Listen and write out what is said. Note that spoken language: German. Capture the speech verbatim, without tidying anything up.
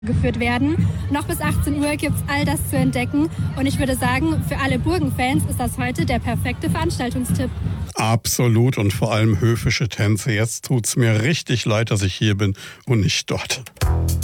geführt werden. Noch bis achtzehn Uhr gibt es all das zu entdecken und ich würde sagen, für alle Burgenfans ist das heute der perfekte Veranstaltungstipp. Absolut, und vor allem höfische Tänze. Jetzt tut's mir richtig leid, dass ich hier bin und nicht dort.